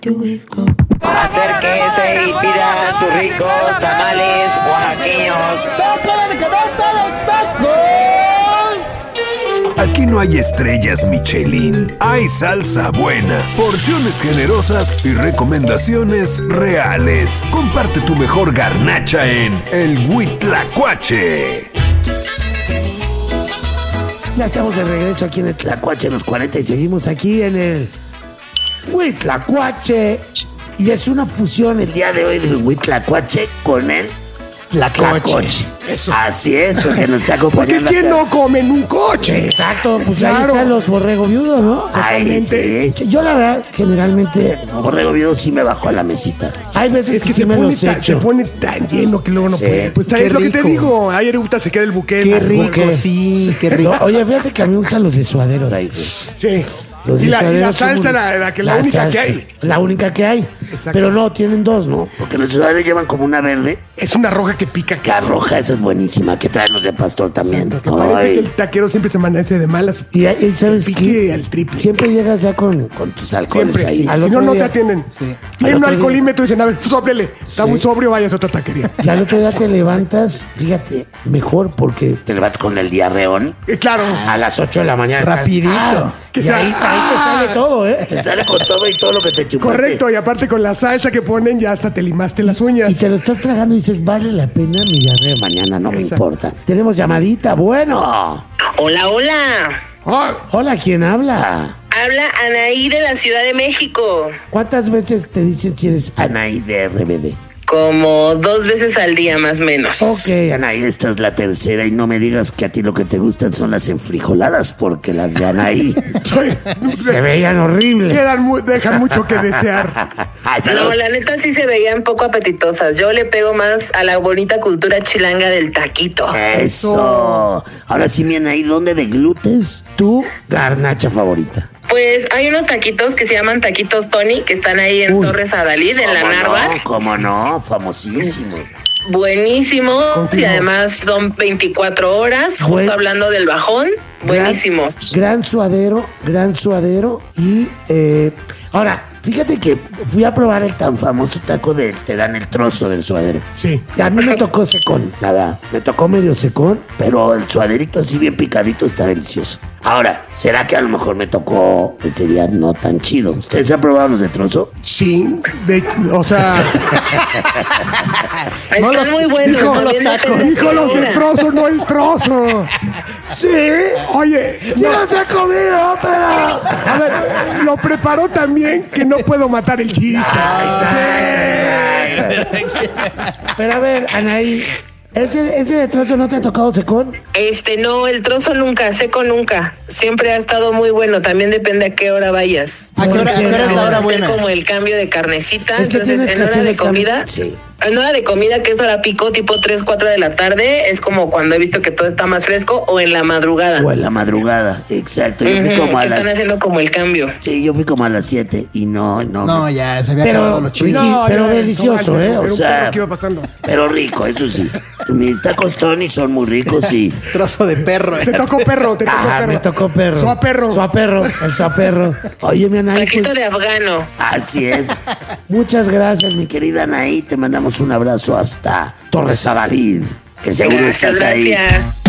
Acérquese y pida sus ricos tamales oaxaqueños. ¡Tócale que no están los tacos! Aquí no hay estrellas Michelin, hay salsa buena, porciones generosas y recomendaciones reales. Comparte tu mejor garnacha en el Huitlacoche. Ya estamos de regreso aquí en el Tlacuache los 40 y seguimos aquí en el Huitlacoche. Y es una fusión el día de hoy del Huitlacoche con el Tlacoche. Eso. Así es, porque nos está Porque acompañando. ¿quién no come en un coche? Exacto, pues Claro. ahí están los borrego viudos, ¿no? Totalmente. Sí. Yo la verdad, generalmente, borrego viudo sí me bajo a la mesita. Hay veces Es que sí se me pone, los echo. se pone tan lleno que luego no Sí. puede. Pues Qué es lo que te rico. digo. Ayer Uta se queda el buque. Qué en la rico, boca. sí, qué rico. No, oye, fíjate que a mí me gustan los de suadero de ahí, güey. Sí. Los Y la suaderos son salsa, muy- la única que hay. La única que hay. Exacto. Pero no, tienen dos, ¿no? Porque los suaderos llevan como una verde. Es una roja que pica. La roja, esa es buenísima. Que traen los de pastor también. Que parece Ay. que el taquero siempre se amanece de malas. Y ¿sabes Pique qué? al triple. Siempre llegas ya con tus alcoholes Siempre. ahí. Sí. Al Si otro no, no te día- atienden. Sí. Tiene Al un otro día- alcoholímetro y dicen, a ver, sóplele. Está muy sobrio, vayas a otra taquería. Y al otro día te levantas, fíjate, mejor porque te levantas con el diarreón Claro. a las 8 de la mañana. Rapidito. Que Y sea- ahí te sale todo, ¿eh? Te sale con todo y todo lo que te chupaste. Correcto, y aparte con la salsa que ponen ya hasta te limaste las uñas. Y te lo estás tragando y dices, vale la pena mi diarrea mañana, no me Exacto. importa. Tenemos llamadita, bueno. Hola, hola. Ah, Hola, ¿quién habla? Habla Anaí de la Ciudad de México. ¿Cuántas veces te dicen si eres Anaí de RBD? Como 2 veces al día, más o menos. Ok, Anaí, esta es la tercera y no me digas que a ti lo que te gustan son las enfrijoladas porque las de Anaí se veían horribles. dejan mucho que desear. Ay, No, saludos. la neta sí se veían poco apetitosas. Yo le pego más a la bonita cultura chilanga del taquito. Eso. Ahora sí, mi Anaí, ¿dónde deglutes tu garnacha favorita? Pues hay unos taquitos que se llaman taquitos Tony, que están ahí en Uy. Torres Adalid, en la ¿Cómo Narva. no? ¿Cómo no? Famosísimo. Buenísimos. Confirmo. Y además son 24 horas, Buen- justo hablando del bajón. Buenísimos. Gran suadero. Y ahora, fíjate que fui a probar el tan famoso taco de te dan el trozo del suadero. Sí. Y a mí me tocó secón, la verdad. Me tocó medio secón, pero el suaderito así bien picadito está delicioso. Ahora, ¿será que a lo mejor me tocó este día no tan chido? ¿Ustedes han probado los de trozo? Sí. O sea, Están los- muy buenos. dijo, no los también tacos. depende de dijo qué los del hora. trozo, no el trozo. Sí. Oye, ¡Sí los he comido, pero! a ver, lo preparó también que no puedo matar el chiste. Pero a ver, Anaí, ¿ese de trozo no te ha tocado secón? No, el trozo nunca, seco nunca. Siempre ha estado muy bueno. También depende a qué hora vayas. ¿A qué hora es la hora Hacer buena? como el cambio de carnecita. Es que Entonces, tienes que en hora hacer de el cambio. comida, Sí. en hora de comida, que es hora pico, tipo 3, 4 de la tarde, es como cuando he visto que todo está más fresco, o en la madrugada. O en la madrugada, exacto. Yo fui Ujú, como a que están las... haciendo como el cambio. Sí, yo fui como a las 7 y no. No, ya se había acabado Pero, lo chido. Ricky, pero delicioso, ¿eh? Era O un sea, perro que iba pasando. pero rico, eso sí. Mis tacos Tony son muy ricos y... Trozo de perro. Te tocó perro, te tocó Ah, perro. me tocó perro. Suaperro. Suaperro, el suaperro. Oye, mi Anaí, Taquito pues, de afgano. así es. Muchas gracias, mi querida Anaí. Te mandamos un abrazo hasta Torres Adalid, que seguro Gracias, estás ahí. gracias.